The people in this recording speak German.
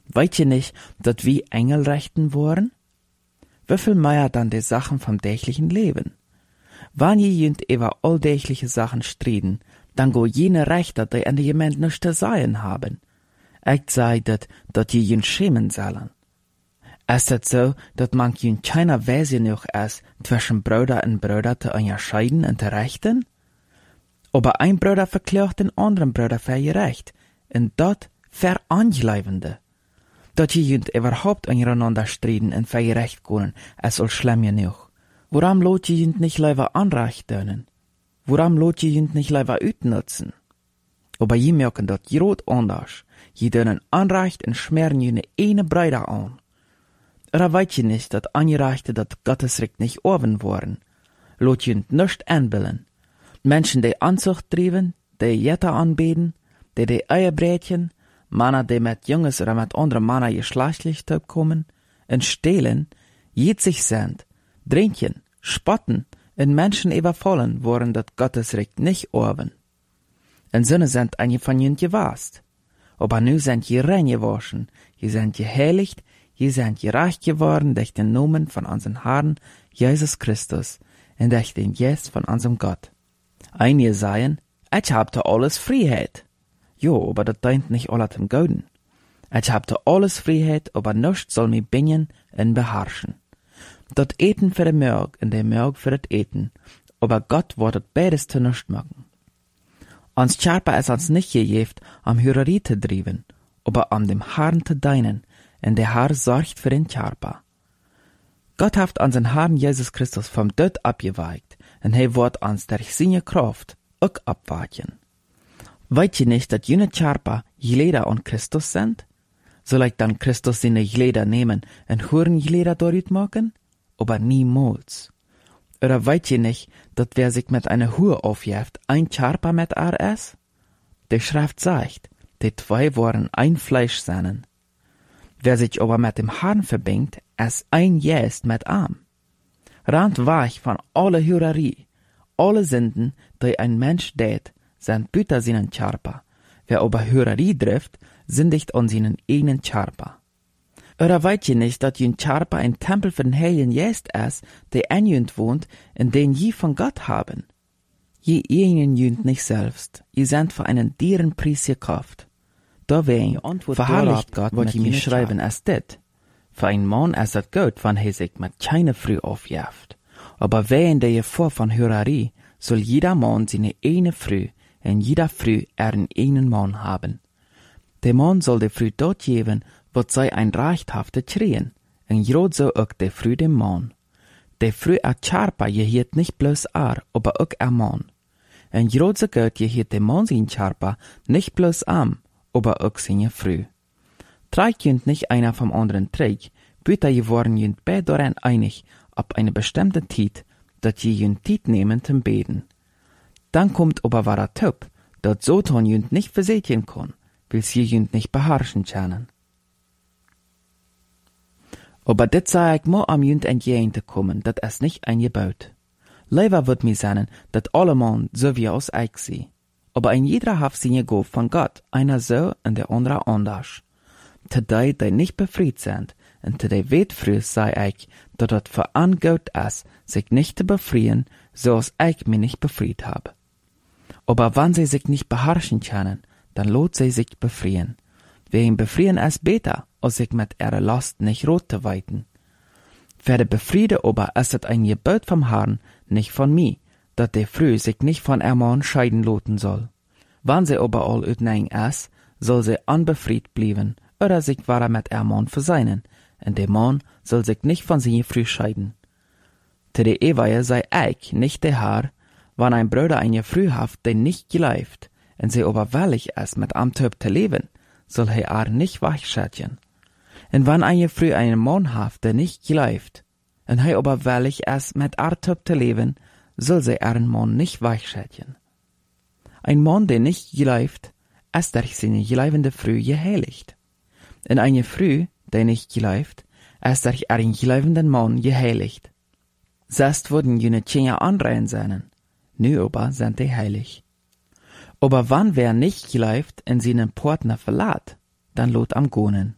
Weet je nicht, dat wie Engelrechten waren? Wieviel mehr dann die Sachen vom dächlichen Leben? Wann je jünt über alldächliche Sachen striden, dann go jene Rechter, die an die jemand nichts zu sagen haben. Ich sei dat je jünt schämen sollen. Ist es so, dat man jünt keiner Weise noch ist, zwischen Brüder und Brüder zu unterscheiden und zu rechten? Aber ein Bruder verklagt den anderen Bruder für ihr Recht, und dat verangleivende. Dat je jünt überhaupt untereinander striden und für ihr Recht gehen, es soll schlimm genug. Warum lot je jünt nicht lieber Anrecht dönen? Warum lot je jünt nicht lieber utnutzen? Aber je merken dat groot anders. Je dönen Anrecht und schmeren jene eine Brüder an. Oder weet je nicht, dat Angerechte dat Gottesrecht nicht oven worden? Lot jünt nicht anbillen. Menschen, die Anzucht trieben, die Jetter anbeten, die Eierbrätchen, Männer, die mit Junges oder mit anderen Männern geschlechtlich kommen, und stehlen, jitzig sind, trinken, spotten, und Menschen überfallen, woren dat Gottesrecht nicht oven. Und Sinne sind einige von jünt gewast. Aber nu sind je rein gewaschen, je sind geheiligt, je sind gerecht geworden durch den Namen von unserem Herrn Jesus Christus und durch den Geist von unserem Gott. Einige sagen, ich hab da alles Freiheit. Jo, aber das deint nicht alle zum Guten. Ich hab da alles Freiheit, aber nichts soll mich bingen und beherrschen. Dat Eten für den Mörg und der Mörg für das Eten, aber Gott wird das beides zu nichts machen. Uns Charpa ist uns nicht gegeft, am Hürerie zu drieben, aber am dem Herrn zu dienen, und der Herr sorgt für den Charpa. Gott hat unseren Herrn Jesus Christus vom Tod abgeweigt, und er wird uns durch seine Kraft auch abweichen. Weet je nicht, dass jene Charpa Glieder an Christus sind? Soll ich dann Christus seine Glieder nehmen und Hurenglieder dort machen? Aber niemals. Oder weet je nicht, dass wer sich mit einer Hure aufjäft, ein Charpa mit ist? Die Schrift sagt, die zwei waren ein Fleisch seinen. Wer sich aber mit dem Herrn verbindet, ist ein Geist mit ihm. Rand weich von alle Hurerie, alle Sünden, die ein Mensch tät, sind büter seinen Charpa. Wer aber Hurerie trifft, sündigt an seinen eigenen Charpa. Oder weet je nicht, dass jün Charpa ein Tempel für den Heiligen Geist ist, der in jünt wohnt, in den je von Gott haben? Je ihnen jünt nicht selbst, je sind für einen dearen Preis gekauft. Da wäre verherrlicht Gott, was je mir schreiben, als dit. Für einen Mann ist das gut, wenn er sich mit keine Früh aufjaft. Aber während der vor von Hurerie, soll jeder Mann seine eine Früh, und jeder Früh einen Mann haben. Der Mann soll der Früh dort geben, wat sei ein rechthafte Trien, en jod so ook de Früh dem Mann. De Früh a Charpa jehiet nicht bloß aber ook a Mann. En jod so gut jehiet de Mann sin Charpa nicht bloß aber ook seine Früh. Treik jünt nicht einer vom anderen Treik, büter je worden jünt bei daran einig, ab eine bestimmte Tiet, dat je jünt Tiet nehmen zum Beten. Dann kommt aber wahrer Töp, dat so ton jünt nicht versätjen kann, will's je jünt nicht beherrschen können. Aber dit sei ich mo am jünt entgegen zu kommen, dat es nicht eingebaut. Leider wird mir sagen, dat alle Mann so wie aus ich sie. Aber ein jeder hat seine Gabe von Gott, einer so und der andere anders. Zu die nicht befreit sind, und zu die wetfrüh sei ich, dat het für an Gott ist, sich nicht zu befreien, so als ich mich nicht befreit habe. Aber wenn sie sich nicht beherrschen können, dann lohnt sie sich befreien. Wer ihn befreien ist besser, als sich mit ihrer Last nicht rot zu weiten. Für die Befriede aber ist es ein Gebot vom Herrn, nicht von mir, dass der Früh sich nicht von ihr Mann scheiden loten soll. Wenn sie aber all utnein ist, soll sie unbefried bleiben, oder sich wahrer mit ihr Mann verseinen, und der Mann soll sich nicht von seiner Früh scheiden. Zu der Ewehe sei ich, nicht der Herr, wenn ein Bruder eine Früh haft, der nicht geleift, und sie aber willig ist, mit am Töp zu leben, soll er nicht weichschätzen. Und wenn eine Früh einen Mann haft, der nicht geleift, und er aber willig ist, mit Töp zu leben, soll sie ihren Mann nicht weichschätzen. Ein Mann, der nicht geleift, ist durch seine geleivende Früh geheiligt. Und eine Früh, der nicht geleift, ist durch einen geleivenden Mann geheiligt. Selbst wurden jene Tschinja anrein seinen, nu aber sind die heilig. Aber wann wer nicht geleift in seinen Partner verlässt, dann lot am Gonen.